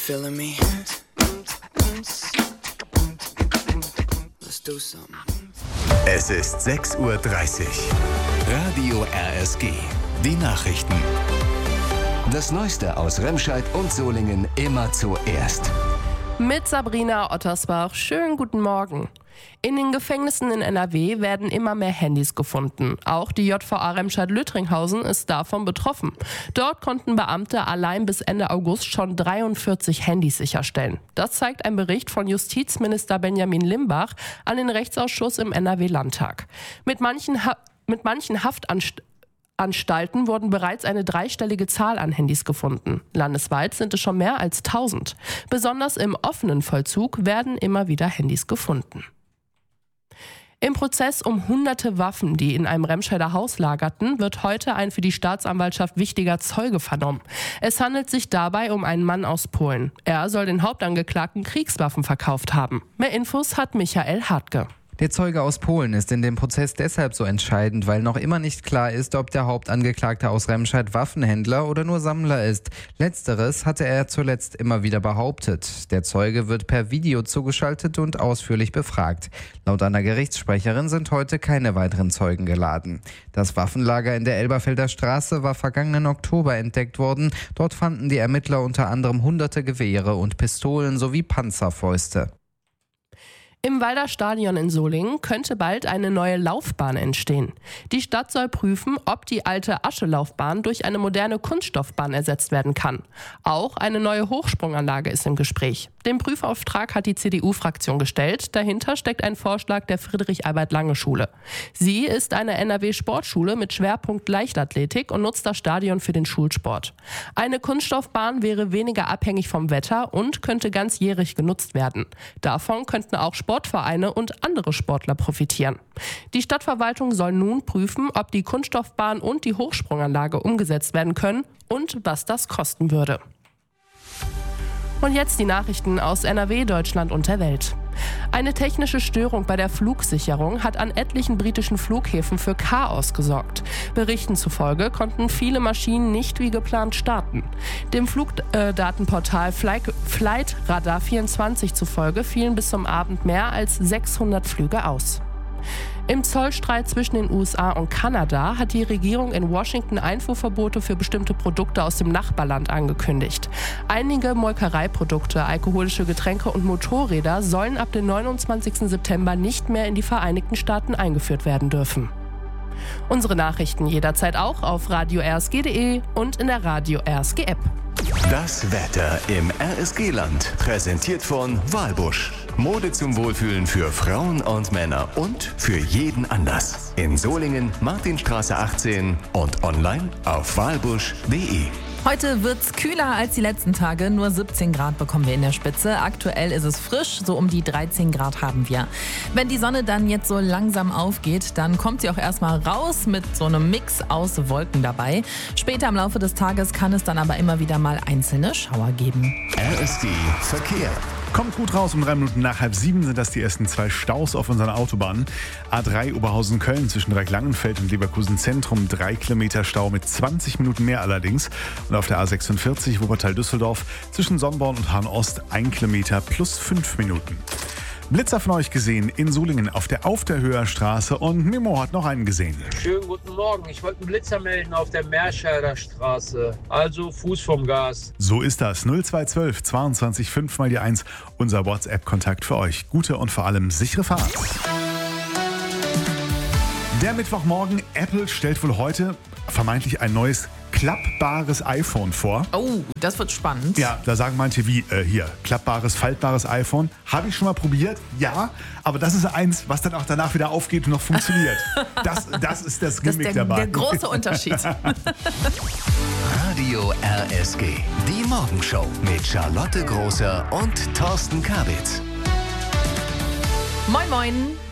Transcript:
feeling me? Let's do something. Es ist 6:30 Uhr. Radio RSG. Die Nachrichten. Das Neueste aus Remscheid und Solingen immer zuerst. Mit Sabrina Ottersbach. Schönen guten Morgen. In den Gefängnissen in NRW werden immer mehr Handys gefunden. Auch die JVA Remscheid-Lüttringhausen ist davon betroffen. Dort konnten Beamte allein bis Ende August schon 43 Handys sicherstellen. Das zeigt ein Bericht von Justizminister Benjamin Limbach an den Rechtsausschuss im NRW-Landtag. Mit manchen Haftanstalten wurden bereits eine dreistellige Zahl an Handys gefunden. Landesweit sind es schon mehr als 1000. Besonders im offenen Vollzug werden immer wieder Handys gefunden. Im Prozess um hunderte Waffen, die in einem Remscheider Haus lagerten, wird heute ein für die Staatsanwaltschaft wichtiger Zeuge vernommen. Es handelt sich dabei um einen Mann aus Polen. Er soll den Hauptangeklagten Kriegswaffen verkauft haben. Mehr Infos hat Michael Hartke. Der Zeuge aus Polen ist in dem Prozess deshalb so entscheidend, weil noch immer nicht klar ist, ob der Hauptangeklagte aus Remscheid Waffenhändler oder nur Sammler ist. Letzteres hatte er zuletzt immer wieder behauptet. Der Zeuge wird per Video zugeschaltet und ausführlich befragt. Laut einer Gerichtssprecherin sind heute keine weiteren Zeugen geladen. Das Waffenlager in der Elberfelder Straße war vergangenen Oktober entdeckt worden. Dort fanden die Ermittler unter anderem hunderte Gewehre und Pistolen sowie Panzerfäuste. Im Walder Stadion in Solingen könnte bald eine neue Laufbahn entstehen. Die Stadt soll prüfen, ob die alte Aschelaufbahn durch eine moderne Kunststoffbahn ersetzt werden kann. Auch eine neue Hochsprunganlage ist im Gespräch. Den Prüfauftrag hat die CDU-Fraktion gestellt. Dahinter steckt ein Vorschlag der Friedrich-Albert-Lange-Schule. Sie ist eine NRW-Sportschule mit Schwerpunkt Leichtathletik und nutzt das Stadion für den Schulsport. Eine Kunststoffbahn wäre weniger abhängig vom Wetter und könnte ganzjährig genutzt werden. Davon könnten auch Sportvereine und andere Sportler profitieren. Die Stadtverwaltung soll nun prüfen, ob die Kunststoffbahn und die Hochsprunganlage umgesetzt werden können und was das kosten würde. Und jetzt die Nachrichten aus NRW, Deutschland und der Welt. Eine technische Störung bei der Flugsicherung hat an etlichen britischen Flughäfen für Chaos gesorgt. Berichten zufolge konnten viele Maschinen nicht wie geplant starten. Dem Flugdatenportal Flightradar24 zufolge fielen bis zum Abend mehr als 600 Flüge aus. Im Zollstreit zwischen den USA und Kanada hat die Regierung in Washington Einfuhrverbote für bestimmte Produkte aus dem Nachbarland angekündigt. Einige Molkereiprodukte, alkoholische Getränke und Motorräder sollen ab dem 29. September nicht mehr in die Vereinigten Staaten eingeführt werden dürfen. Unsere Nachrichten jederzeit auch auf radio-rsg.de und in der Radio RSG App. Das Wetter im RSG-Land. Präsentiert von Walbusch. Mode zum Wohlfühlen für Frauen und Männer und für jeden Anlass. In Solingen, Martinstraße 18 und online auf walbusch.de. Heute wird's kühler als die letzten Tage. Nur 17 Grad bekommen wir in der Spitze. Aktuell ist es frisch, so um die 13 Grad haben wir. Wenn die Sonne dann jetzt so langsam aufgeht, dann kommt sie auch erstmal raus mit so einem Mix aus Wolken dabei. Später im Laufe des Tages kann es dann aber immer wieder mal einzelne Schauer geben. RSG Verkehr. Kommt gut raus, um 3 Minuten nach 6:30 sind das die ersten 2 Staus auf unseren Autobahnen. A3 Oberhausen-Köln zwischen Dreiecklangenfeld und Leverkusen Zentrum, 3 Kilometer Stau mit 20 Minuten mehr allerdings. Und auf der A46 Wuppertal-Düsseldorf zwischen Sonnborn und Hahn-Ost 1 Kilometer plus 5 Minuten. Blitzer von euch gesehen in Solingen auf der Aufderhöher Straße und Memo hat noch einen gesehen. Schönen guten Morgen. Ich wollte einen Blitzer melden auf der Merscheider Straße. Also Fuß vom Gas. So ist das. 0212 22 5 mal die 1. Unser WhatsApp-Kontakt für euch. Gute und vor allem sichere Fahrt. Der Mittwochmorgen. Apple stellt wohl heute vermeintlich ein neues klappbares iPhone vor. Oh, das wird spannend. Ja, da sagen manche wie, hier, klappbares, faltbares iPhone. Habe ich schon mal probiert, ja. Aber das ist eins, was dann auch danach wieder aufgeht und noch funktioniert. Das ist das Gimmick dabei. Der große Unterschied. Radio RSG. Die Morgenshow mit Charlotte Großer und Thorsten Kabitz. Moin, moin.